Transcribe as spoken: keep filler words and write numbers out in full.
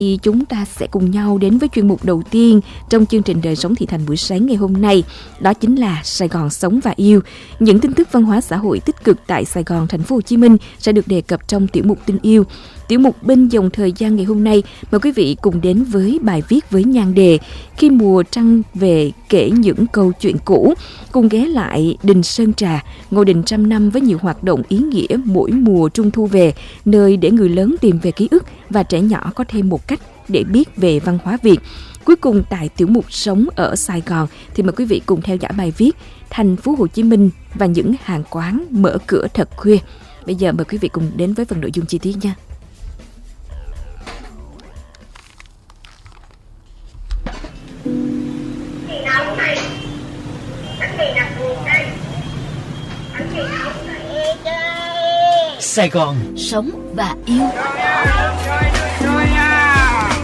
Thì chúng ta sẽ cùng nhau đến với chuyên mục đầu tiên trong chương trình Đời sống thị thành buổi sáng ngày hôm nay. Đó chính là Sài Gòn sống và yêu. Những tin tức văn hóa xã hội tích cực tại Sài Gòn, thành phố Hồ Chí Minh sẽ được đề cập trong tiểu mục Tin yêu. Tiểu mục Bên dòng thời gian ngày hôm nay mời quý vị cùng đến với bài viết với nhan đề Khi mùa trăng về kể những câu chuyện cũ, cùng ghé lại đình Sơn Trà, ngôi đình trăm năm với nhiều hoạt động ý nghĩa mỗi mùa trung thu về, nơi để người lớn tìm về ký ức và trẻ nhỏ có thêm một cách để biết về văn hóa Việt. Cuối cùng tại tiểu mục Sống ở Sài Gòn thì mời quý vị cùng theo dõi bài viết Thành phố Hồ Chí Minh và những hàng quán mở cửa thật khuya. Bây giờ mời quý vị cùng đến với phần nội dung chi tiết nha. Sài Gòn sống và yêu.